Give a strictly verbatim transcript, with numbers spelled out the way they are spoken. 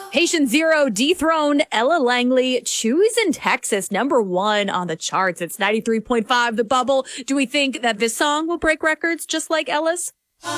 Patient Zero dethroned Ella Langley. Chewy's in Texas, number one on the charts. It's ninety-three point five The Bubble. Do we think that this song will break records just like Ella's?